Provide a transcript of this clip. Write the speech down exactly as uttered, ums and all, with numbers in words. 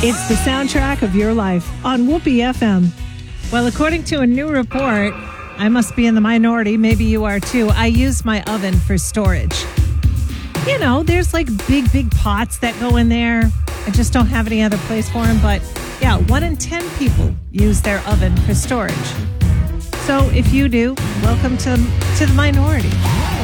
It's the soundtrack of your life on Whoopee F M. Well, according to a new report, I must be in the minority. Maybe you are too. I use my oven for storage. You know, there's like big, big pots that go in there. I just don't have any other place for them. But yeah, one in ten people use their oven for storage. So if you do, welcome to, to the minority.